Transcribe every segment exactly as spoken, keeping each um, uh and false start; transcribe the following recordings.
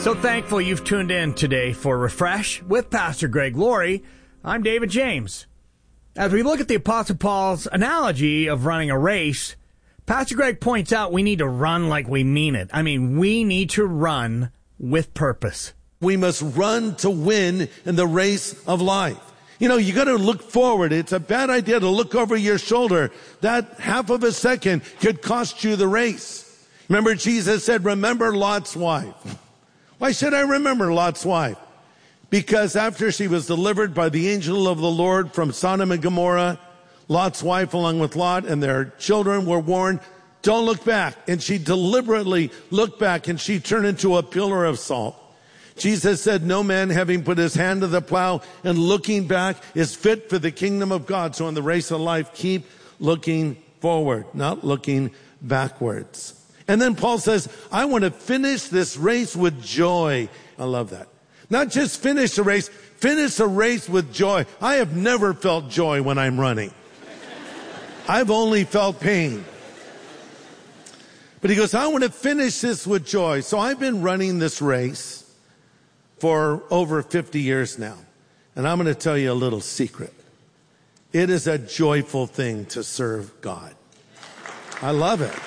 So thankful you've tuned in today for Refresh with Pastor Greg Laurie. I'm David James. As we look at the Apostle Paul's analogy of running a race, Pastor Greg points out we need to run like we mean it. I mean, we need to run with purpose. We must run to win in the race of life. You know, you got to look forward. It's a bad idea to look over your shoulder. That half of a second could cost you the race. Remember, Jesus said, remember Lot's wife. Why should I remember Lot's wife? Because after she was delivered by the angel of the Lord from Sodom and Gomorrah, Lot's wife, along with Lot and their children, were warned, don't look back. And she deliberately looked back, and she turned into a pillar of salt. Jesus said, no man having put his hand to the plow and looking back is fit for the kingdom of God. So in the race of life, keep looking forward, not looking backwards. And then Paul says, I want to finish this race with joy. I love that. Not just finish the race, finish the race with joy. I have never felt joy when I'm running. I've only felt pain. But he goes, I want to finish this with joy. So I've been running this race for over fifty years now. And I'm going to tell you a little secret. It is a joyful thing to serve God. I love it.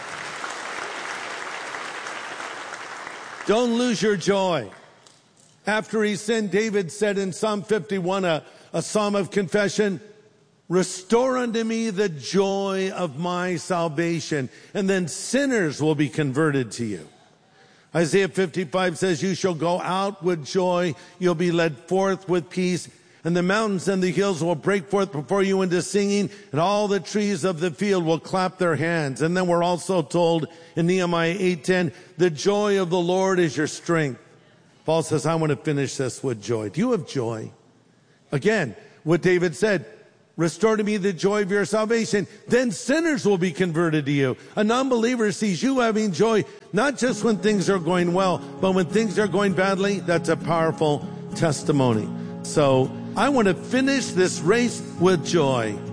Don't lose your joy. After he sinned, David said in Psalm fifty-one, a, a psalm of confession, restore unto me the joy of my salvation, and then sinners will be converted to you. Isaiah fifty-five says, you shall go out with joy, you'll be led forth with peace, and the mountains and the hills will break forth before you into singing, and all the trees of the field will clap their hands. And then we're also told in Nehemiah eight ten, the joy of the Lord is your strength. Paul says, I want to finish this with joy. Do you have joy? Again, what David said, restore to me the joy of your salvation. Then sinners will be converted to you. A non-believer sees you having joy, not just when things are going well, but when things are going badly. That's a powerful testimony. So I want to finish this race with joy.